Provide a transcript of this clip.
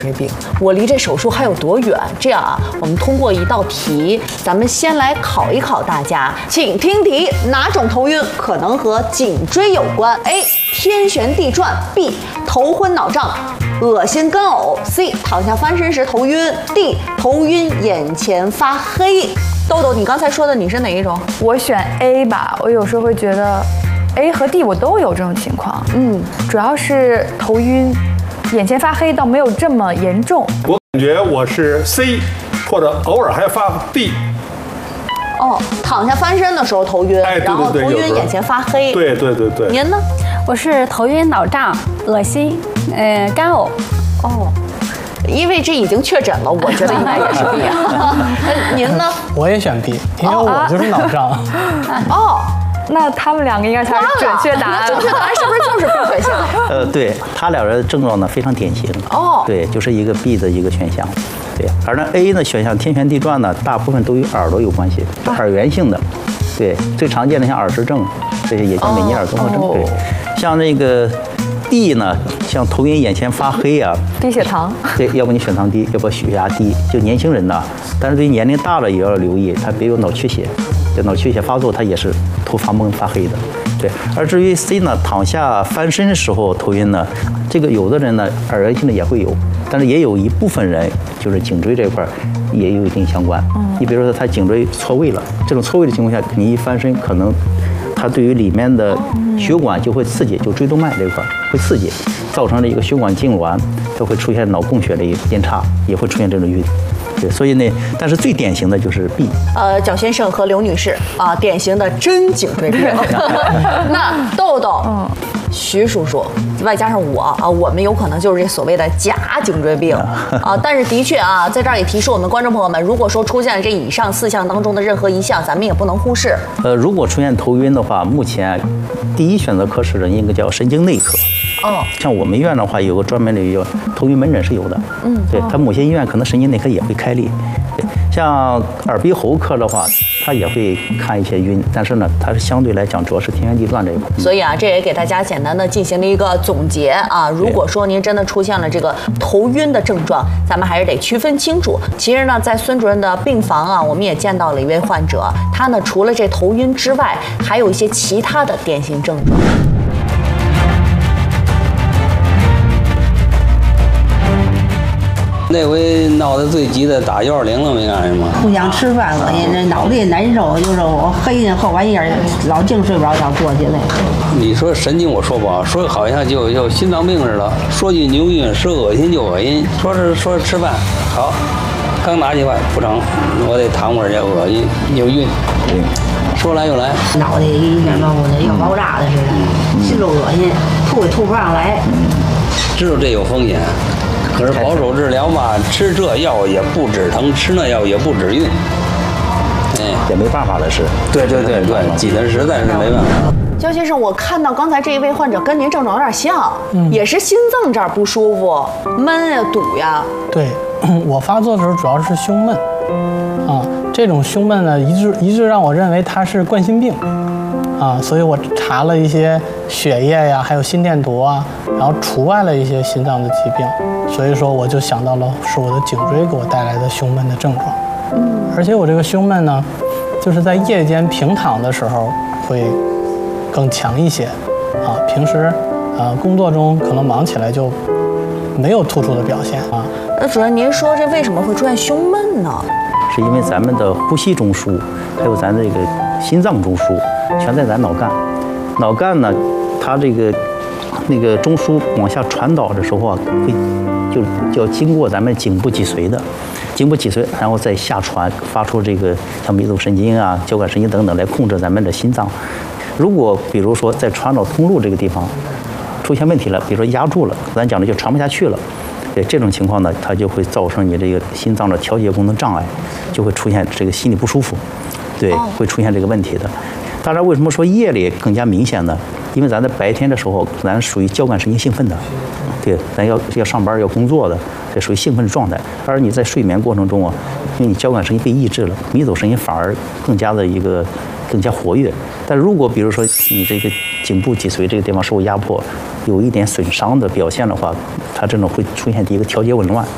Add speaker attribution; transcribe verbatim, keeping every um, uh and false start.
Speaker 1: 椎病，我离这手术还有多远？这样啊，我们通过一道题，咱们先来考一考大家，请听题：哪种头晕可能和颈椎有关 ？A. 天旋地转 ；B. 头昏脑胀、恶心干呕 ；C. 躺下翻身时头晕 ；D. 头晕眼前发黑。豆豆，你刚才说的你是哪一种？
Speaker 2: 我选 A 吧，我有时候会觉得 A 和 D 我都有这种情况，嗯，主要是头晕。眼前发黑倒没有这么严重，
Speaker 3: 我感觉我是 C， 或者偶尔还发 D。
Speaker 1: 哦，躺下翻身的时候头晕，
Speaker 3: 哎，对对对，
Speaker 1: 然后头晕眼前发黑。
Speaker 3: 对对对对。
Speaker 1: 您呢？
Speaker 4: 我是头晕脑胀、恶心，呃，干呕。
Speaker 1: 哦，因为这已经确诊了，我觉得应该也是 B 啊。您呢？
Speaker 5: 我也选 B， 因为我就是脑胀。
Speaker 1: 哦。
Speaker 2: 那他们两个应该才是准确答案。
Speaker 1: 正确答案是不是就是 B 选项？
Speaker 6: 呃，对他俩人的症状呢非常典型。
Speaker 1: 哦，
Speaker 6: 对，就是一个 B 的一个选项。对，而呢 A 呢选项天旋地转呢，大部分都与耳朵有关系，是耳源性的。对，最常见的像耳石症，这些也叫美尼尔综合症。对，像那个 D 呢，像头晕眼前发黑啊，
Speaker 2: 低血糖。
Speaker 6: 对，要不你血糖低，要不血压低，就年轻人呢，但是对于年龄大了也要留意，他别有脑缺血。这脑缺血发作，它也是头发蒙发黑的，对。而至于 C 呢，躺下翻身的时候头晕呢，这个有的人呢耳源性的也会有，但是也有一部分人就是颈椎这块也有一定相关。嗯，你比如说他颈椎错位了，这种错位的情况下，你一翻身，可能它对于里面的血管就会刺激，就椎动脉这块会刺激，造成了一个血管痉挛，它会出现脑供血的一个变差，也会出现这种晕。对，所以呢，但是最典型的就是 B。
Speaker 1: 呃，蒋先生和刘女士啊，典型的真颈椎病。那豆豆，嗯，徐叔叔，外加上我啊，我们有可能就是这所谓的假颈椎病啊。但是的确啊，在这儿也提示我们观众朋友们，如果说出现了这以上四项当中的任何一项，咱们也不能忽视。
Speaker 6: 呃，如果出现头晕的话，目前第一选择科室的应该叫神经内科。
Speaker 1: 哦，
Speaker 6: 像我们医院的话，有个专门的有头晕门诊是有的。嗯，对，它某些医院可能神经内科也会开立。对，像耳鼻喉科的话，它也会看一些晕，但是呢，它是相对来讲主要是天旋地转这一块。
Speaker 1: 所以啊，这也给大家简单的进行了一个总结啊。如果说您真的出现了这个头晕的症状，咱们还是得区分清楚。其实呢，在孙主任的病房啊，我们也见到了一位患者，他呢除了这头晕之外，还有一些其他的典型症状。
Speaker 7: 那回闹得最急的打幺二零了没干什么？
Speaker 8: 不想吃饭，恶心，这脑子也难受，就是我黑天后半夜老净睡不着觉，过去那。
Speaker 7: 你说神经我说不好，说好像就有心脏病似的，说句牛晕，说恶心就恶心，说是说是吃饭好，刚拿起饭不成，我得躺会儿去，恶心又晕，说来又来，
Speaker 8: 脑袋一面冒的要爆炸的似的，心都恶心，吐也吐不上来。
Speaker 7: 知道这有风险。可是保守治疗嘛，吃这药也不止疼，吃那药也不止晕，哎，
Speaker 6: 也没办法的是。
Speaker 7: 对对对对，挤得实在是没办法。
Speaker 1: 焦先生，我看到刚才这一位患者跟您症状有点像，嗯、也是心脏这儿不舒服，闷呀、堵呀。
Speaker 5: 对，我发作的时候主要是胸闷，啊，这种胸闷呢，一致一致让我认为它是冠心病。啊，所以我查了一些血液呀，还有心电图啊，然后除外了一些心脏的疾病，所以说我就想到了是我的颈椎给我带来的胸闷的症状。嗯，而且我这个胸闷呢，就是在夜间平躺的时候会更强一些，啊，平时呃工作中可能忙起来就没有突出的表现啊。
Speaker 1: 那主任，您说这为什么会出现胸闷呢？
Speaker 6: 是因为咱们的呼吸中枢，还有咱这个心脏中枢。全在咱脑干，脑干呢，它这个那个中枢往下传导的时候啊，会就就要经过咱们颈部脊髓的，颈部脊髓，然后再下传，发出这个像迷走神经啊、交感神经等等来控制咱们的心脏。如果比如说在传导通路这个地方出现问题了，比如说压住了，咱讲的就传不下去了。对这种情况呢，它就会造成你这个心脏的调节功能障碍，就会出现这个心里不舒服，对，会出现这个问题的。当然，为什么说夜里更加明显呢？因为咱在白天的时候，咱属于交感神经兴奋的，对，咱要要上班要工作的，这属于兴奋的状态。而你在睡眠过程中啊，因为你交感神经被抑制了，迷走神经反而更加的一个更加活跃。但如果比如说你这个颈部脊髓这个地方受压迫，有一点损伤的表现的话，它这种会出现一个调节紊乱。